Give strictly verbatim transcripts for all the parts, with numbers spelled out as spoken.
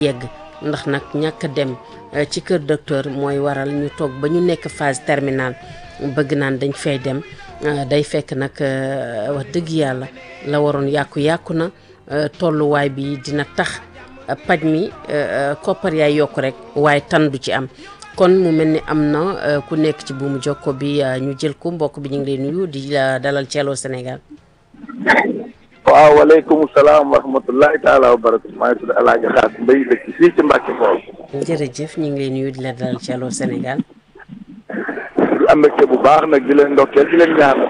yegg ndax nag ñàkk a dem ci kër docteur mooy waral ñu toog ba ñu nekk phase terminale bëgg naan dañ fay dem day fekk nag wax dëgg yàlla la waroon yàqu-yàqu na tolluwaay bi dina tax paj mi koppar yaay yokk rek waaye tan du ci am kon mu mel ni am na ku nekk ci buumu jokko bi ñu jël ko mbokk bi ñu ngi lay nuyu di dalal ci Allô Sénégal. waaw waaleykum salaam wa rahmatullahi taala wa barakatu maa ngi tudd El Hadj Xaas Mbaye dëkk fii ci Mbacke Mbow. jërëjëf ñu ngi lay nuyu di la dalal ci Allô Sénégal. di am mbégte bu baax nag di leen ndokkeel di leen ñaanal.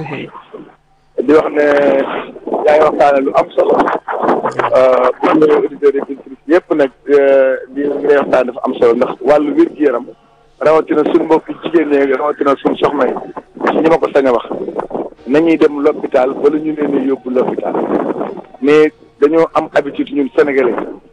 di wax ne yaa ngi waxtaane lu am solo. pour les auditeurs et auditrices yëpp nag di ngay waxtaan dafa am solo ndax wàllu wér-gu-yaram rawatina suñu mbokk jigéen ñi rawatina suñu soxna yi si ñi ma ko sañ a wax nañuy dem l'hôpital wala ñu leen di yóbbu l'hôpital mais dañoo am habitude ñun sénégalais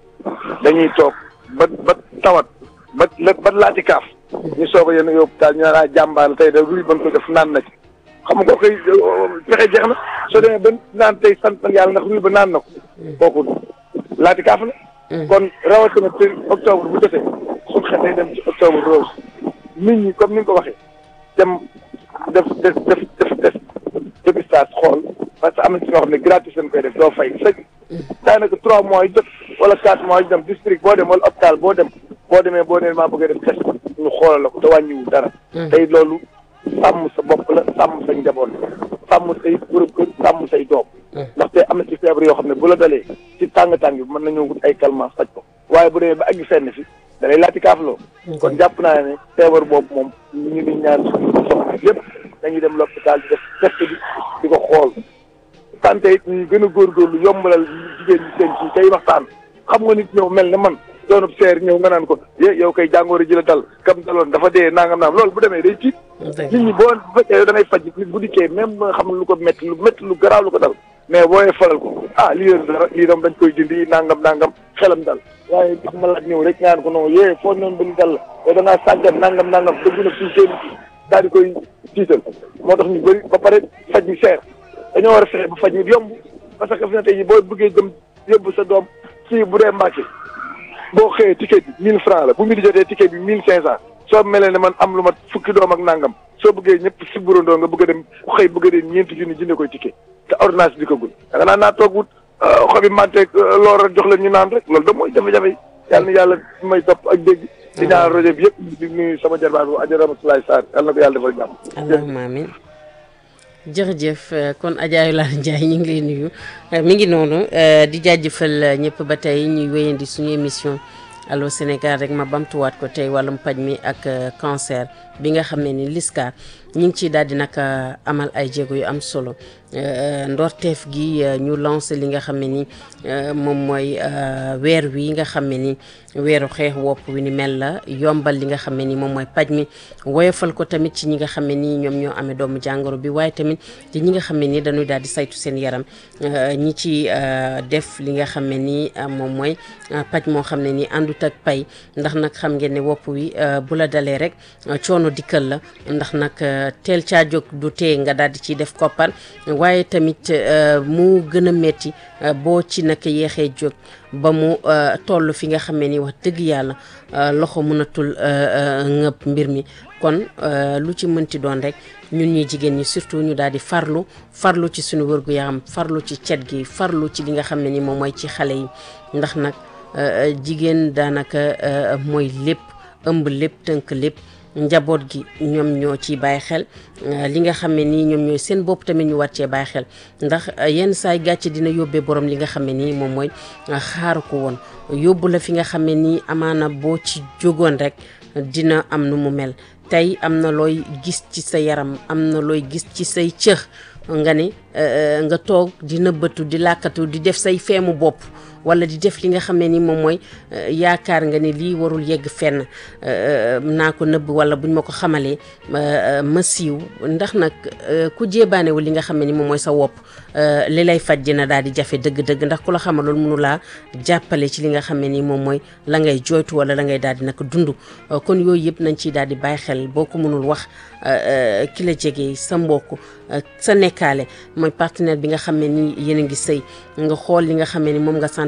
dañuy toog ba ba tawat ba ba laati kaaf ñu soog a yenn hôpital ñu naan jàmbaar tey da ruy ban ko def naan na ci xam nga koy pexe jeex na soo demee ba naan tey sant yàlla ndax ruy ba naan na ko kooku laati kaaf la kon rawatina te octobre bu jotee suñ xel day dem ci octobre rose nit ñi comme ni nga ko waxee dem def def def def def dépistage xool parce que am na ci ñoo xam ne gratis lañ koy def doo fay sëñ daanaka trois mois yu jot wala quatre mois yu dem district boo dem wala hôpital boo dem boo demee boo demee maa bëgg a def test ñu xoolal la ko te wàññiwul dara tey loolu sàmm sa bopp la sàmm sa njaboot sàmm say borom kër sàmm say doom ndaxte am na ci feebar yoo xam ne bu la dalee ci tàng-tàng bi mën nañoo wut ay calmants faj ko waaye bu demee ba àgg fenn fi da lay laati kaafloo kon jàpp naa ne feebar boobu moom ñu ngi ñaan suñu soxna yëpp dañuy dem l'hôpital di def test bi di ko xool santé it ñu gën a góorgóorlu yombalal jigéen ñi seen ci tey waxtaan xam nga nit ñëw mel ne man doonub seer ñëw nga naan ko yé yow koy jàngoro ji la dal kam daloon dafa dee nangam naam loolu bu demee day tiit nit ñi boo bu fekkee yow da ngay faj nit bu dikkee même nga xam lu ko métti lu métti lu garaaw lu ko dal mais booyee falal ko ah lii yéen dara lii dam dañ koy dindi nangam nangam xelam dal waaye gis ma laaj ñëw rek ñaan ko noonu yée foo noonu ba ñu dal la yow da ngaa sàggan nangam nangam dëgg na fii seen daal di koy tiital moo tax ñu bëri ba pare faj mi seer dañoo war a fexe ba faj mi yomb parce que fi na tey boo bëggee jëm yóbbu sa doom fii bu dee Mbàkke boo xëyee ticket bi mille francs la bu mu di jotee ticket bi mille cinq cent soo melee ne man am lu mat fukki doom ak nangam soo bëggee ñëpp si burandoo nga bëgg a dem xëy bëgg a dem ñeenti junni jëndee koy ticket te ordonnance bi ko gul da nga naan naa toog wut xobi manteeg loolu rek jox leen ñu naan rek loolu da mooy jafe-jafe yi yàlla na yàlla may topp ak dégg di ñaan rajo bi yëpp di nuyu sama jarbaat bu Adja Ramatulaay Sarr yàlla na ko yàlla defal jàmm allahumma amin jërëjëf kon Adja Yolande Ndiaye ñu ngi lay nuyu mi ngi noonu di jaajëfal ñëpp ba tey ñuy wéyandi suñu émission Allô Sénégal rek ma bamtuwaat ko tey wàllum paj mi ak cancer bi nga xam ne ni Liska ñu ngi ciy daal di nag amal ay jéego yu am solo ndorteef gi ñu lancé li nga xam ne ni moom mooy weer wi nga xam ne ni weeru xeex wopp wi ni mel la yombal li nga xam ne ni moom mooy paj mi woyofal ko tamit ci ñi nga xam ne ni ñoom ñoo amee doomu jàngoro bi waaye tamit ci ñi nga xam ne ni dañuy daal di saytu seen yaram ñi ci def li nga xam ne ni moom mooy paj moo xam ne ni àndut ak pay ndax nag xam ngeen ne wopp wi bu la dalee rek coono dikkal la ndax nag teel caa jóg du tee nga daal di ciy def koppar waaye tamit mu gën a metti boo ci nag yeexee jóg ba mu toll fi nga xam ne ni wax dëgg yàlla loxo mënatul ngëb mbir mi kon lu ci mënti doon rek ñun ñi jigéen ñi surtout ñu daal di farlu farlu ci suñu wërgu yaram farlu ci cet gi farlu ci li nga xam ne ni moom mooy ci xale yi ndax nag jigéen daanaka mooy lépp ëmb lépp tënk lépp njaboot gi ñoom ñoo ciy bàyyi xel li nga xam ne nii ñoom ñooy seen bopp tamit ñu war cee bàyyi xel ndax yenn saay gàcce dina yóbbee borom li nga xam ne nii moom mooy xaaru ko woon yóbbu la fi nga xam ne nii amaana boo ci jógoon rek dina am nu mu mel tey am na looy gis ci sa yaram am na looy gis ci say cëx nga ne nga toog di nëbbatu di làkkatu di def say feemu bopp wala di def li nga xam ne ni moom mooy yaakaar nga ne lii warul yegg fenn naa ko nëbb wala buñ ma ko xamalee ma siiw ndax nag ku jéebaanewul li nga xam ne ni moom mooy sa wopp li lay faj dina daal di jafe dëgg-dëgg ndax ku la xamaloon mënu laa jàppale ci li nga xam ne ni moom mooy la ngay jooytu wala la ngay daal di nag dund kon yooyu yëpp nañ ciy daal di bàyyi xel boo ko mënul wax ki la jege sa mbokk sa nekkaale mooy partenaire bi nga xam ne ni yéen a ngi sëy nga xool li nga xam ne ni moom nga sant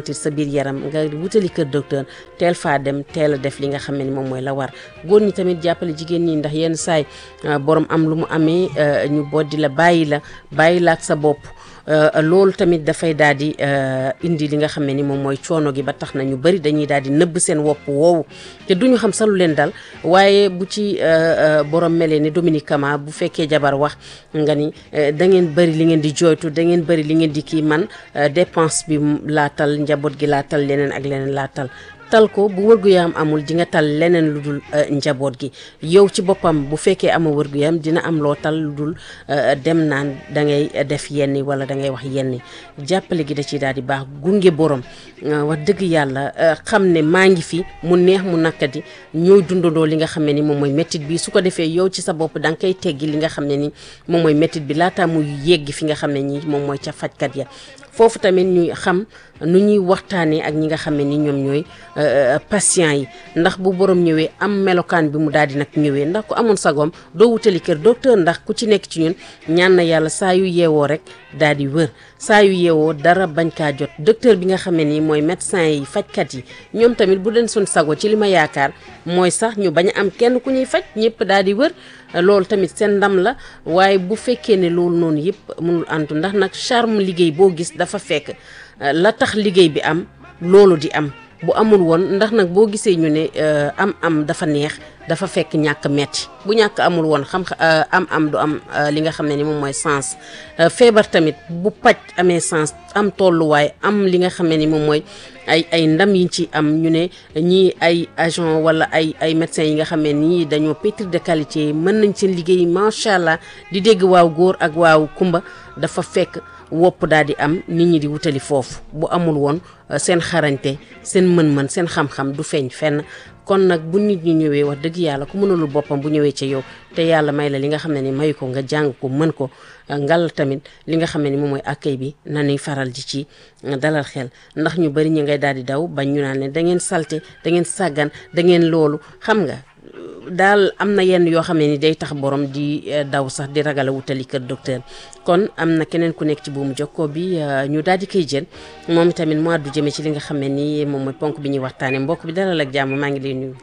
sentir sa biir yaram nga wutali kër docteur teel faa dem teel a def li nga xam ne ni moom mooy la war góor ñi tamit jàppale jigéen ñi ndax yenn saay borom am lu mu amee ñu boddi la bàyyi la bàyyi la ak sa bopp loolu tamit dafay daal di indi li nga xam ne ni moom mooy coono gi ba tax na ñu bëri dañuy daal di nëbb seen wopp woowu te duñu xam sax lu leen dal waaye bu ci borom melee ni Dominique Kama bu fekkee jabar wax nga ni da ngeen bëri li ngeen di jooytu da ngeen bëri li ngeen di kii man dépense bi laatal njaboot gi laatal leneen ak leneen laatal tal ko bu wërgu-yaram amul di nga tal leneen lu dul njaboot gi yow ci boppam bu fekkee ama wërgu-yaram dina am loo tal lu dul dem naan da ngay def yenni wala da ngay wax yenni jàppale gi da ciy daal di baax gunge borom wax dëgg yàlla xam ne maa ngi fi mu neex mu nakkadi ñooy dundandoo li nga xam ne ni moom mooy méttit bi su ko defee yow ci sa bopp da nga koy teggi li nga xam ne ni moom mooy méttit bi laataa muy yeggi fi nga xam ne ñi moom mooy ca fajkat ya foofu tamit ñuy xam nu ñuy waxtaanee ak ñi nga xam ne ni ñoom ñooy patient yi ndax bu borom ñëwee am melokaan bi mu daal di nag ñëwee ndax ku amoon sagoom doo wutali kër docteur ndax ku ci nekk ci ñun ñaan na yàlla saa yu yeewoo rek daal di wër saa yu yeewoo dara bañ kaa jot docteur bi nga xam ne nii mooy médecin yi fajkat yi ñoom tamit bu den suñ sago ci li ma yaakaar mooy sax ñu bañ a am kenn ku ñuy faj ñëpp daal di wër loolu tamit seen ndam la waaye bu fekkee ne loolu noonu yëpp mënul antu ndax nag charme liggéey boo gis dafa fekk la tax liggéey bi am loolu di am bu amul woon ndax nag boo gisee ñu ne am am dafa neex dafa fekk ñàkk metti bu ñàkk amul woon xam am am du am li nga xam ne ni moom mooy sens feebar tamit bu paj amee sens am tolluwaay am li nga xam ne ni moom mooy ay ay ndam yi ci am ñu ne ñii ay agent wala ay ay médecins yi nga xam ne nii dañoo pétri de qualité mën nañ seen liggéey macha allah di dégg waaw góor ak waaw kumba dafa fekk wopp daal di am nit ñi di wutali foofu bu amul woon seen xarañte seen mën-mën seen xam-xam du feeñ fenn kon nag bu nit ñi ñëwee wax dëgg yàlla ku mënalul boppam bu ñëwee ci yow te yàlla may la li nga xam ne ni mayu ko nga jàng ko mën ko ngal tamit li nga xam ne ni moom mooy accueil bi na ñuy faral di ci dalal xel ndax ñu bari ñi ngay daal di daw bañ ñu naan leen da ngeen salte da ngeen sàggan da ngeen loolu xam nga daal am na yenn yoo xam ne ni day tax borom di daw sax di ragal a wutali kër docteur kon am na keneen ku nekk ci buumu jokkoo bi ñu daal di koy jël moom tamit mu àddu jëme ci li nga xam ne ni moom mooy ponk bi ñuy waxtaane mbokk bi dalal ak jàmm maa ngi lay nuyu.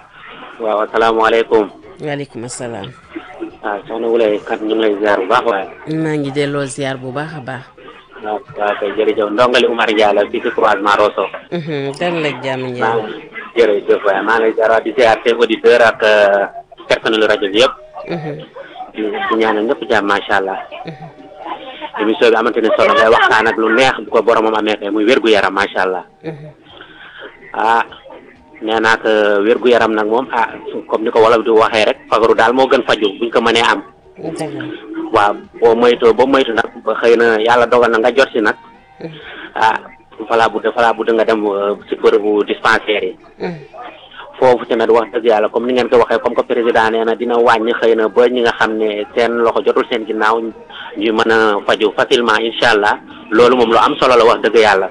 waaw asalaamaaleykum. waaleykum salaam. waaw soxna Wulay kat ñu ngi lay ziar bu baax waaye. maa ngi delloo ziar bu baax a baax. waaw waaw kay jërëjëf ndongali Oumar Diallo fii ci croisement Rosso. dalal ak jàmm Ndiaye. jërëjëf waaye maa ngi lay ziar di ziar seen auditeur ak personnel rajo bi yëpp. di di ñaanal ñëpp jàmm macha allah. émission bi amante ne solo ngay waxtaan ak lu neex bu ko boromam amee kay muy wérgu yaram macha allah. ah nee naa ko wérgu yaram nag moom ah comme ni ko wolof di waxee rek fagaru daal moo gën faju buñ ko mënee am. waaw boo moytoo boo moytu nag ba xëy na yàlla dogal na nga jot si nag. ah falaa budde falaa budde nga dem si bërëbu dispensaire yi. foofu tamit wax dëgg yàlla comme ni ngeen ko waxee comme que président nee na dina wàññi xëy na ba ñi nga xam ne seen loxo jotul seen ginnaaw ñu mën a faju facilement incha allah loolu moom lu am solo la wax dëgg yàlla.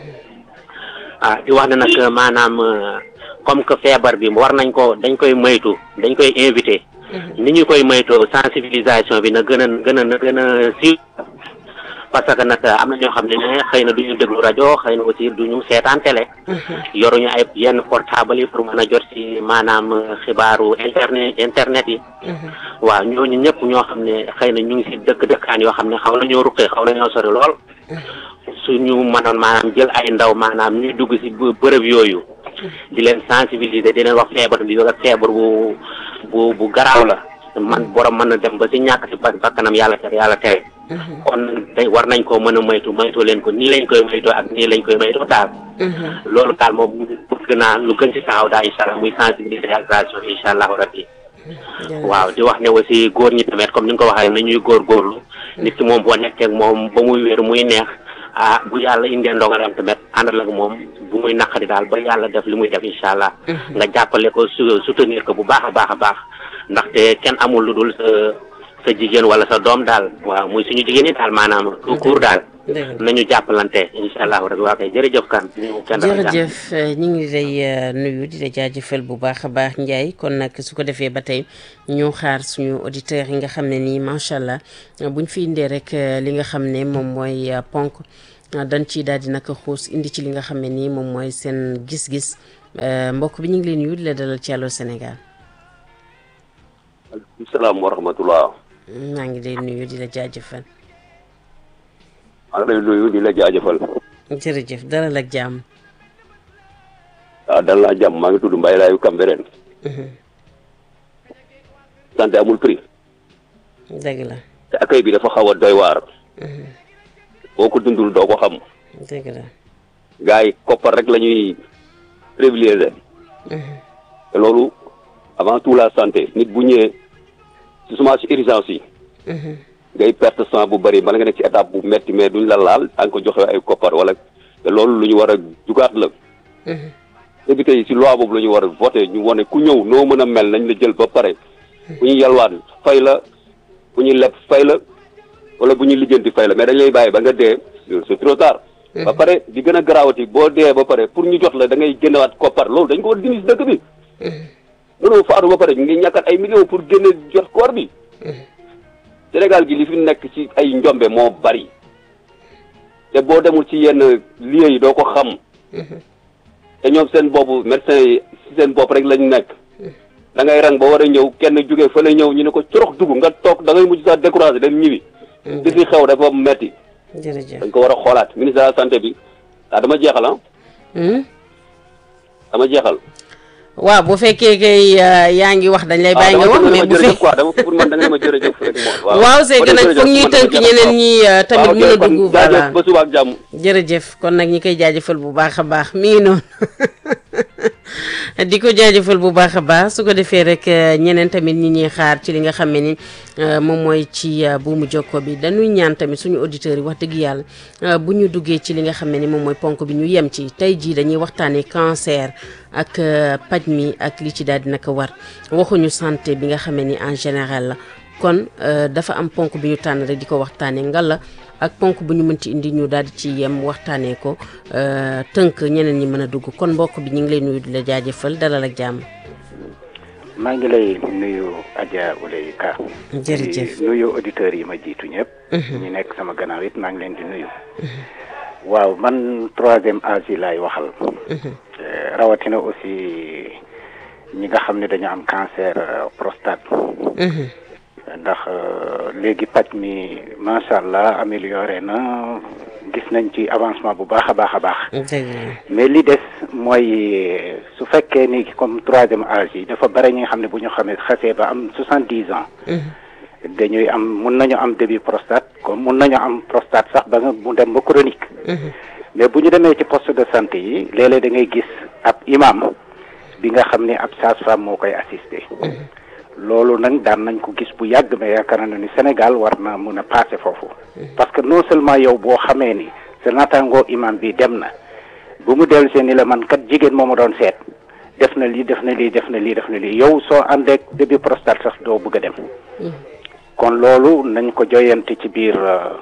ah di wax ne nag maanaam comme que feebar bi war nañ ko dañ koy moytu dañ koy invité. ni ñu koy moytoo sensibilisation bi na gën a gën a na gën a siiw parce que nag am na ñoo xam ne ne xëy na du ñu déglu rajo xëy na aussi du ñu seetaan télé. yoruñu ay yenn portable yi pour mën a jot ci maanaam xibaaru internet internet yi. waaw ñooñu ñëpp ñoo xam ne xëy na ñu ngi ci dëkk dëkkaan yoo xam ne xaw na ñoo ruqee xaw na ñoo sori lool. suñu mënoon maanaam jël ay ndaw maanaam ñuy dugg ci bërëb yooyu. di leen sensibiliser di leen wax feebar bi ak feebar bu bu bu garaaw la man borom mën na dem ba ci ñàkk ci bakkanam yàlla tere yàlla tere. kon day war nañ koo mën a moytu moytoo leen ko nii lañ koy moytoo ak nii lañ koy moytoo daal. loolu daal moom bëgg naa lu gën ci taxaw daal incha allah muy sensibilisation incha allahu rabbi. waaw di wax ne aussi góor ñi tamit comme ni nga ko waxee nañuy góorgóorlu. nit ki moom boo nekkee ak moom ba muy wér muy neex ah bu yàlla indee ndogalam tamit àndal ak moom bu muy naqari daal ba yàlla def li muy def incha allah. nga jàppale ko soutenir ko bu baax a baax a baax ndaxte kenn amul lu dul sa. sa jigéen wala sa doom daal waaw muy suñu jigéen ñi daal maanaam tout court daal nañu jàppalante incha allahu rabbi waa kay jërëjëf kan jërëjëf ñu ngi lay nuyu di la jaajëfal bu baax a baax Ndiaye kon nag su ko defee ba tey ñu xaar suñu auditeurs yi nga xam ne nii macha allah buñ fi indee rek li nga xam ne moom mooy ponk dañ ciy daal di naka xuus indi ci li nga xam ne nii moom mooy seen gis-gis mbokk bi ñu ngi leen nuyu di la dalal ci Allô Sénégal. aleykum salaam wa rahmatullah. maa ngi lay nuyu di la jaajëfal. maa ngi lay nuyu di la jaajëfal. jërëjëf dalal ak jàmm. waaw dalal ak jàmm maa ngi tudd Mbaye Laayu Cambérène. santé amul prix. dëgg la. te accueil bi dafa xaw a doy waar. boo ko dundul doo ko xam. dëgg la. gars yi koppar rek la ñuy privilégié. te loolu avant tout la santé nit bu ñëwee ci suma ci urgence yi. ngay perte sang bu bëri bala nga nekk ci étape bu metti mais duñ la laal da nga ko joxe ay koppar wala te loolu lu ñu war a jugaat la. député yi ci loi boobu la ñu war a voté ñu wane ku ñëw noo mën a mel nañ la jël ba pare. bu ñu yalwaan fay la bu ñu leb fay la wala bu ñu lijjanti fay la mais dañ lay bàyyi ba nga dee c'est trop tard. ba pare di gën a garaawati boo dee ba pare pour ñu jot la da ngay génnewaat koppar loolu dañ ko war a dindi si dëkk bi. mënoo faatu ba pare ñu ngi ñàkkat ay millions pour génne jot koor bi. Sénégal gi li fi nekk ci ay njombe moo bari te boo demul ci yenn lieux yi doo ko xam. te ñoom seen boppu médecin yi si seen bopp rek lañ nekk. da ngay rang ba war a ñëw kenn jógee fa la ñëw ñu ne ko corox dugg nga toog da ngay mujj sax découragé dem ñibbi. di fi xew dafa metti. jërëjëf dañ ko war a xoolaat ministre de la santé bi ah dama jeexal ah. dama jeexal. waaw bu fekkee kay yaa ngi wax dañ lay bàyyi nga wax mais bu fekkee quoi dama pour man da nga ma jërëjëf rek moom. waaw c'est que nag foog ñuy tënk ñeneen ñi tamit mën a dugg. voilà ba suba ak jàmm. jërëjëf kon nag ñi koy jaajëfal bu baax a baax mi ngi noonu di ko jaajëfal bu baax a baax su ko defee rek ñeneen tamit ñi ñuy xaar ci li nga xam ne ni moom mooy ci buumu jokko bi dañuy ñaan tamit suñu auditeurs yi wax dëgg yàlla bu ñu duggee ci li nga xam ne ni moom mooy ponk bi ñu yem ci tey jii dañuy waxtaanee cancer ak paj mi ak li ci daal di naka war waxuñu santé bi nga xam ne ni en général la kon dafa am ponk bi ñu tànn rek di ko waxtaanee ngalla ak ponk bu ñu mënti indi ñu daal di ci yem waxtaanee ko tënk ñeneen ñi mën a dugg kon mbokk bi ñu ngi lay nuyu di la jaajëfal dalal ak jàmm. maa ngi lay nuyu Adja Ouleye Ka. jërëjëf di nuyu auditeurs yi ma jiitu ñëpp. ñi nekk sama gannaaw it maa ngi leen di nuyu. waaw man troisième âge yi laay waxal. rawatina aussi ñi nga xam ne dañu am cancer prostate. ndax léegi paj mi macha allah amélioré na gis nañ ci avancement bu baax a baax a baax. mais li des mooy su fekkee ni comme troisième âge yi dafa bare ñi nga xam ne bu ñu xamee xasee ba am soixante-dix ans. dañuy am mun nañu am début prostate comme mun nañu am prostate sax ba nga mu dem ba chronique. mais bu ñu demee ci poste de santé yi léeg-léeg da ngay gis ab imam bi nga xam ne ab sage-femme moo koy assister. loolu nag daan nañ ko gis bu yàgg mais yaakaar na ni Sénégal war na mun a passé foofu. parce que non seulement yow boo xamee ni sa naataangoo imam bi dem na bu mu dellu see ni la man kat jigéen moo ma doon seet def na lii def na lii def na lii def na lii yow soo àndeek début prostate sax doo bëgg a dem. kon loolu nañ ko joyante ci biir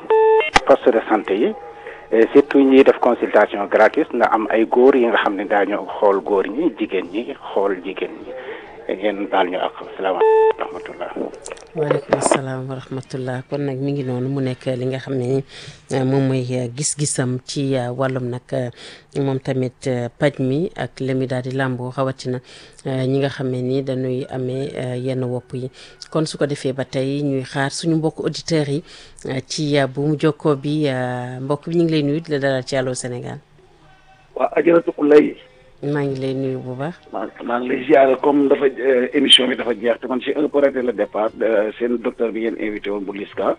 poste de santé yi surtout ñiy def consultation gratuite nga am ay góor yi nga xam ne daañu xool góor ñi jigéen ñi xool jigéen ñi. ngeen baal ñu ak salaamaaleykum wa rahmatullah. waaleykum salaam wa rahmatullah kon nag mi ngi noonu mu nekk li nga xam ne moom mooy gis-gisam ci wàllum nag moom tamit paj mi ak li mu daal di làmboo xawatina ñi nga xam ne ni dañuy amee yenn wopp yi kon su ko defee ba tey ñuy xaar suñu mbokk auditeurs yi ci bu mu jokkoo bi mbokk bi ñu ngi lay nuyu di la dalal ci Allô Sénégal. waa Ajaratu Ouleye. maa ngi lay nuyu bu baax. maa ngi lay ziare comme dafa émission bi dafa jeex te man c'est un peu raté le départ seen docteur bi ngeen invité woon bu Liska.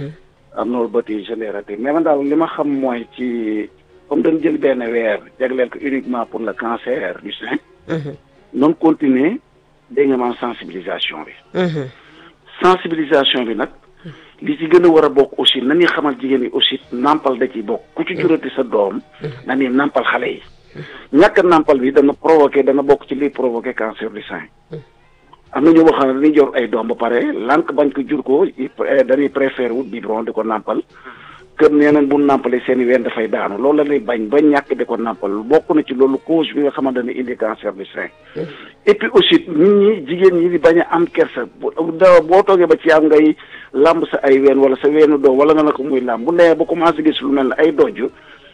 am na bëti générateur mais man daal li ma xam mooy ci comme dañu jël benn weer jagleel ko uniquement pour le cancer du sein. noonu continuer dégg nga maam sensibilisation bi. sensibilisation bi nag. li ci gën a war a bokk aussi na ñuy xamal jigéen ñi aussi nampal da ciy bokk ku ci jurati sa doom. na ñuy nampal xale yi. ñàkk nampal bi dana provoqué dana bokk ci liy provoqué cancer du sein. am na ñu wax ne dañuy jor ay doom ba pare lànk bañ ko jur ko dañuy préféré wut biberon di ko nampal kër nee nañ bu nampalee seen i ween dafay daanu loolu la ñuy bañ ba ñàkk di ko nampal bokk na ci loolu cause bi nga xamante ne indi cancer du sein. et puis aussi nit ñi jigéen ñi di bañ a am kersa boo toogee ba ci am ngay làmb sa ay ween wala sa weenu doom wala nga na ko muy làmb bu ndee ba commencé gis lu mel ne ay dojj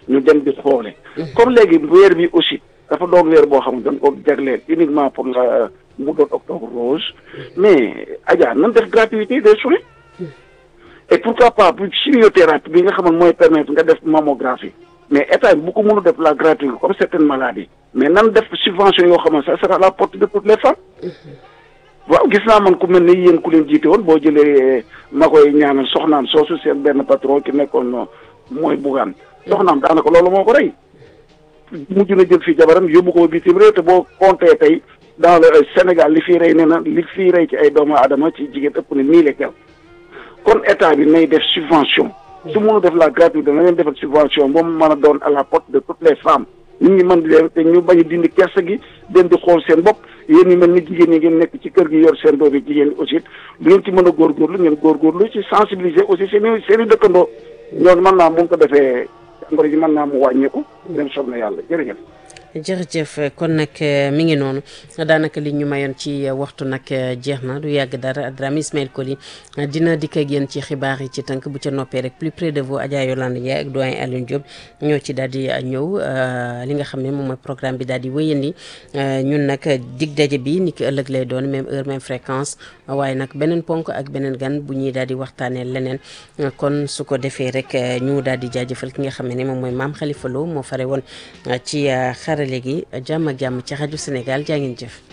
ñu dem di xoole comme léegi weer bi aussi dafa doon weer boo xam ne dañ ko jagleel uniquement pour nga mu doon octobre rose mais Adja nan def gratuité des soins et pourquoi pas pour chimiothérapie bi nga xam ne mooy permettre nga def mammographie mais état bi bu ko mënu def la gratuité comme certaines maladies mais nan def subvention yoo xam ne ça sera à la portée de toutes les femmes waaw gis naa man ku mel ni yéen ku leen jiite woon boo jëlee ma koy ñaanal soxnaam soosu seen benn patron ki nekkoon mooy bugaan soxnaam daanaka loolu moo ko rey mujj na jël fii jabaram yóbbu ko bitim réew te boo compté tey dans le Sénégal li fii rey nee na li fii rey ci ay doomu aadama ci jigéen ëpp na mille et quelque kon état bi nay def subvention su mënu def la gratuité na leen defal subvention ba mu mën a doon à la portée de toutes les femmes nit ñi mën di leen te ñu bañ a dindi kersa gi dem di xool seen bopp yéen ñi mel ni jigéen ñi ngeen nekk ci kër gi yor seen doom yi jigéen ñi aussi lu ngeen ci mën a góorgóorlu ngeen góorgóorlu ci sensibiliser aussi seen i seen i dëkkandoo ñoom mën naa mu ko defee ngoro ji mën naa mu wàññeeku dem soog na yàlla jërëjëf jërëjëf kon nag mi ngi noonu daanaka li ñu mayoon ci waxtu nag jeex na du yàgg dara Dramé Ismaël Coly dina dikk ak yéen ci xibaar yi ci tënk bu ca noppee rek plus près de vous Adja Yolande Ndiaye ak doyen Alioune Diop ñoo ci daal di ñëw li nga xam ne moom mooy programme bi daal di wéyandi ñun nag dig daje bi ni ki ëllëg lay doon même heure même fréquence waaye nag beneen ponk ak beneen gan bu ñuy daal di waxtaanee leneen kon su ko defee rek ñu daal di jaajëfal ki nga xam ne moom mooy Mame Khalifa Lo moo fare woon ci xarale léegi jàmm ak jàmm ci rajo Sénégal jaa ngeen jëf.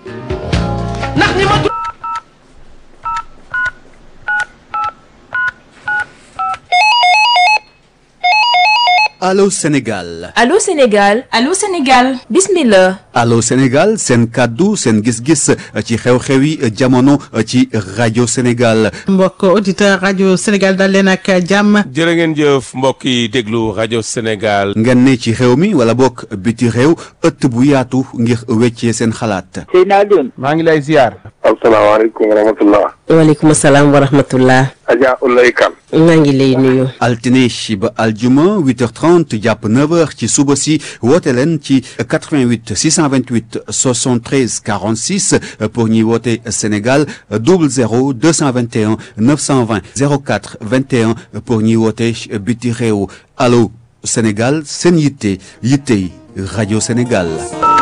Allô Sénégal. Allô Sénégal. Allô Sénégal. Bismillah. Allô Sénégal seen kaddu seen gis-gis ci xew-xewi jamono ci rajo Sénégal. mbokk auditeur rajo Sénégal dal leen ak jàmm. jërë ngeen jëf mbokk yi déglu rajo Sénégal. ngeen ne ci xew mi wala bokk biti réew ëtt bu yaatu ngir weccee seen xalaat. Seydina Alioune. maa ngi lay ziar. asalaamaaleykum wa rahmatullah. waaleykum salaam wa rahmatullah. Adja Oulaye Kane. maa ngi lay nuyu. altine ba aljuma huit heures trente jàpp neuf heures ci suba si woote leen ci quatre-vingt-huit six cent vingt-huit soixante-treize quarante-six pour ñuy woote Sénégal double zéro deux cent vingt et un neuf cent vingt zéro quatre vingt et un pour ñuy woote biti réew allo Sénégal seen yitte yittey rajo Sénégal.